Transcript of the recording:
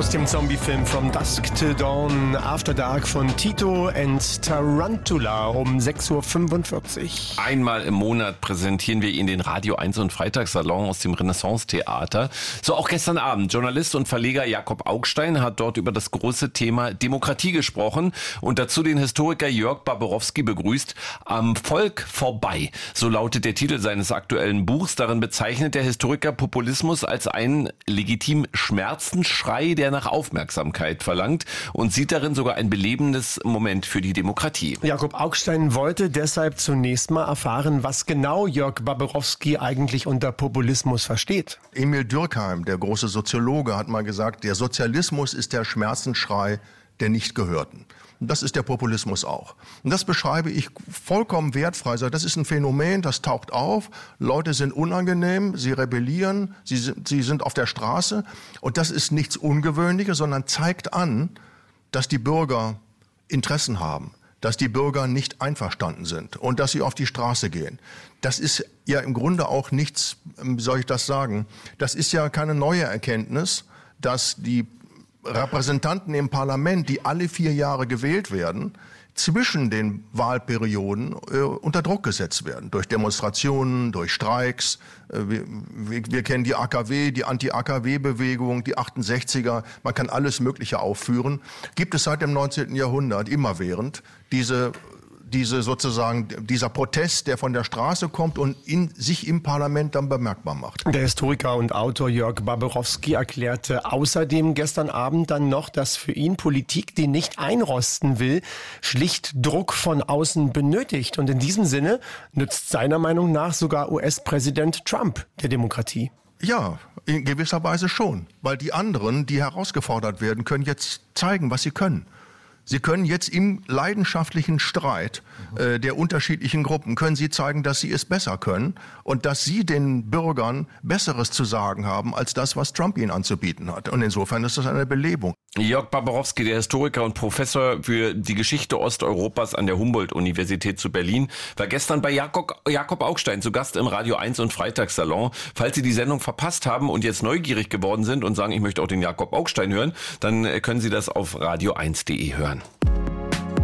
aus dem Zombie-Film From Dusk Till Dawn, After Dark von Tito and Tarantula um 6.45 Uhr. Einmal im Monat präsentieren wir Ihnen den Radio 1 und Freitagssalon aus dem Renaissance-Theater. So auch gestern Abend. Journalist und Verleger Jakob Augstein hat dort über das große Thema Demokratie gesprochen und dazu den Historiker Jörg Baborowski begrüßt. Am Volk vorbei, so lautet der Titel seines aktuellen Buchs. Darin bezeichnet der Historiker Populismus als einen legitimen Schmerzensschrei, der nach Aufmerksamkeit verlangt und sieht darin sogar ein belebendes Moment für die Demokratie. Jakob Augstein wollte deshalb zunächst mal erfahren, was genau Jörg Baborowski eigentlich unter Populismus versteht. Emil Durkheim, der große Soziologe, hat mal gesagt, der Sozialismus ist der Schmerzensschrei der Nichtgehörten. Und das ist der Populismus auch. Und das beschreibe ich vollkommen wertfrei. Das ist ein Phänomen, das taucht auf. Leute sind unangenehm, sie rebellieren, sie sind auf der Straße. Und das ist nichts Ungewöhnliches, sondern zeigt an, dass die Bürger Interessen haben, dass die Bürger nicht einverstanden sind und dass sie auf die Straße gehen. Das ist ja im Grunde auch nichts, wie soll ich das sagen, das ist ja keine neue Erkenntnis, dass die Repräsentanten im Parlament, die alle 4 Jahre gewählt werden, zwischen den Wahlperioden unter Druck gesetzt werden. Durch Demonstrationen, durch Streiks. Wir kennen die AKW, die Anti-AKW-Bewegung, die 68er. Man kann alles Mögliche aufführen. Gibt es seit dem 19. Jahrhundert immerwährend dieser Protest, der von der Straße kommt und sich im Parlament dann bemerkbar macht. Der Historiker und Autor Jörg Baborowski erklärte außerdem gestern Abend dann noch, dass für ihn Politik, die nicht einrosten will, schlicht Druck von außen benötigt. Und in diesem Sinne nützt seiner Meinung nach sogar US-Präsident Trump der Demokratie. Ja, in gewisser Weise schon. Weil die anderen, die herausgefordert werden, können jetzt zeigen, was sie können. Sie können jetzt im leidenschaftlichen Streit der unterschiedlichen Gruppen, können Sie zeigen, dass Sie es besser können und dass Sie den Bürgern Besseres zu sagen haben, als das, was Trump ihnen anzubieten hat. Und insofern ist das eine Belebung. Jörg Baborowski, der Historiker und Professor für die Geschichte Osteuropas an der Humboldt-Universität zu Berlin, war gestern bei Jakob Augstein zu Gast im Radio 1 und Freitagssalon. Falls Sie die Sendung verpasst haben und jetzt neugierig geworden sind und sagen, ich möchte auch den Jakob Augstein hören, dann können Sie das auf radio1.de hören.